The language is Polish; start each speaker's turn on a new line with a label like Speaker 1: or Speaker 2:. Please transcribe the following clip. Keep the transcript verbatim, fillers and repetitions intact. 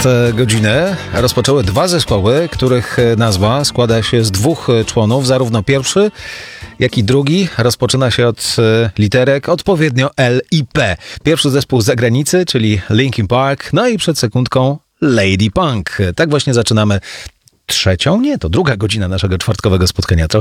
Speaker 1: Tę godzinę rozpoczęły dwa zespoły, których nazwa składa się z dwóch członów. Zarówno pierwszy, jak i drugi rozpoczyna się od literek odpowiednio L i P. Pierwszy zespół z zagranicy, czyli Linkin Park, no i przed sekundką Lady Punk. Tak właśnie zaczynamy trzecią, nie, to druga godzina naszego czwartkowego spotkania.